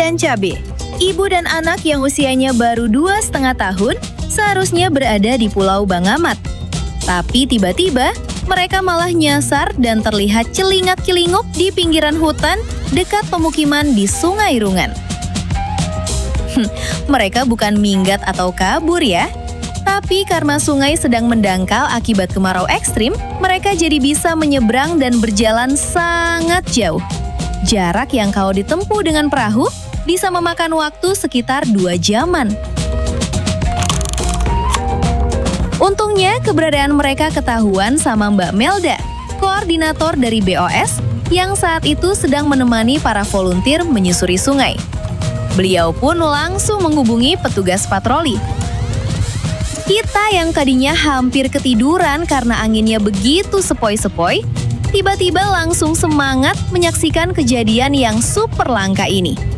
dan cabai. Ibu dan anak yang usianya baru 2,5 tahun seharusnya berada di Pulau Bangamat. Tapi tiba-tiba mereka malah nyasar dan terlihat celingak-celinguk di pinggiran hutan dekat pemukiman di Sungai Rungan. Mereka bukan minggat atau kabur ya. Tapi karena sungai sedang mendangkal akibat kemarau ekstrim, mereka jadi bisa menyeberang dan berjalan sangat jauh. Jarak yang kalau ditempuh dengan perahu bisa memakan waktu sekitar 2 jaman. Untungnya keberadaan mereka ketahuan sama Mbak Melda, koordinator dari BOS, yang saat itu sedang menemani para volunteer menyusuri sungai. Beliau pun langsung menghubungi petugas patroli. Kita yang tadinya hampir ketiduran karena anginnya begitu sepoi-sepoi, tiba-tiba langsung semangat menyaksikan kejadian yang super langka ini.